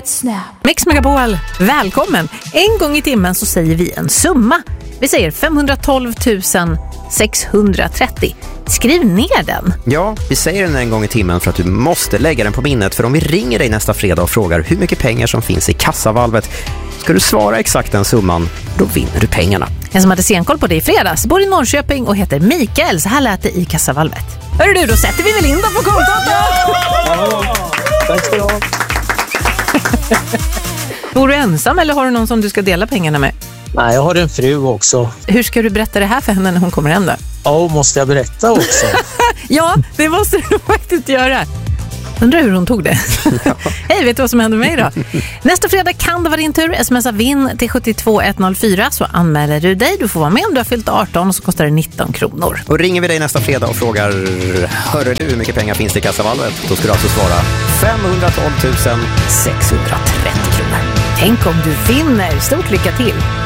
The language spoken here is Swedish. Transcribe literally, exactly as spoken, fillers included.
Snap. Mix Megapol, välkommen! En gång i timmen så säger vi en summa. Vi säger femhundratolv tusen sexhundratrettio. Skriv ner den. Ja, vi säger den en gång i timmen för att du måste lägga den på minnet. För om vi ringer dig nästa fredag och frågar hur mycket pengar som finns i kassavalvet, ska du svara exakt den summan, då vinner du pengarna. En som hade senkoll på det i fredags bor i Norrköping och heter Mikael. Så här lät det i kassavalvet. Hörru du, då sätter vi väl in dem på kontot då? Ja, tack ska du ha. Bor du ensam eller har du någon som du ska dela pengarna med? Nej, jag har en fru också. Hur ska du berätta det här för henne när hon kommer hem då? Ja, måste jag berätta också? Ja, det måste du faktiskt göra. Undrar hur hon tog det. Ja. Hej, vet du vad som händer med mig då? Nästa fredag kan det vara din tur. Smsa vinn till sju två ett noll fyra så anmäler du dig. Du får vara med om du har fyllt arton och så kostar det nitton kronor. Och ringer vi dig nästa fredag och frågar, hörru du hur mycket pengar finns det i kassavalvet? Då ska du alltså svara femhundratolv tusen sexhundratrettio kronor. Tänk om du vinner. Stort lycka till!